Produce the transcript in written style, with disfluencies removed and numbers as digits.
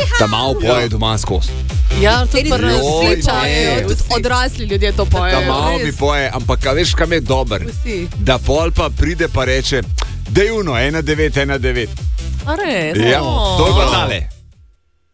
Ta malo poje doma skozi. Ja, tudi Joj, odrasli ljudje to pojejo. Ta malo mi poje, ampak a veš, kam je dober? Vsi. Da pol pa pride pa reče, dej uno, 1-9, 1-9. A res? Ja, to je pa tale.